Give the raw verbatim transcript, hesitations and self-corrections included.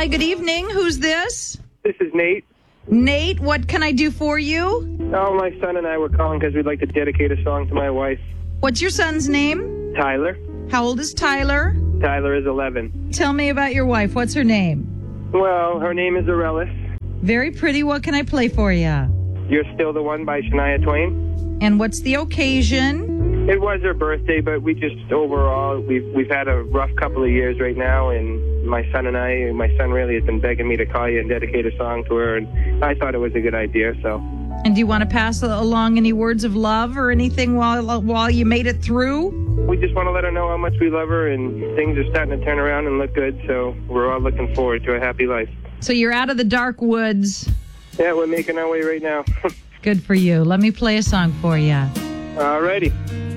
Hi, good evening. Who's this? This is Nate. Nate, what can I do for you? Oh, my son and I were calling because we'd like to dedicate a song to my wife. What's your son's name? Tyler. How old is Tyler? Tyler is eleven. Tell me about your wife. What's her name? Well, her name is Aurelis. Very pretty. What can I play for you? You're Still the One by Shania Twain. And what's the occasion? It was her birthday, but we just overall, we've, we've had a rough couple of years right now, and my son and I, my son really has been begging me to call you and dedicate a song to her, and I thought it was a good idea, so. And do you want to pass along any words of love or anything while while you made it through? We just want to let her know how much we love her, and things are starting to turn around and look good, so we're all looking forward to a happy life. So you're out of the dark woods. Yeah, we're making our way right now. Good for you. Let me play a song for you. All righty.